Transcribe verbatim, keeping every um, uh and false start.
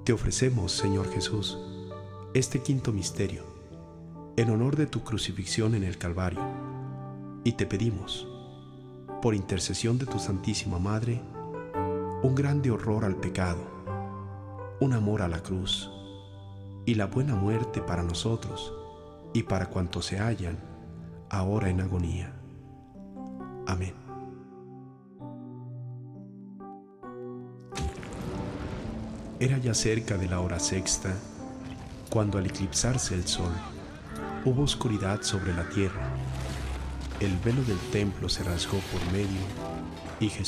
Te ofrecemos, Señor Jesús, este quinto misterio, en honor de tu crucifixión en el Calvario, y te pedimos, por intercesión de tu Santísima Madre, un grande horror al pecado, un amor a la cruz y la buena muerte para nosotros y para cuantos se hallan ahora en agonía. Amén. Era ya cerca de la hora sexta, cuando al eclipsarse el sol, hubo oscuridad sobre la tierra. El velo del templo se rasgó por medio y Jesús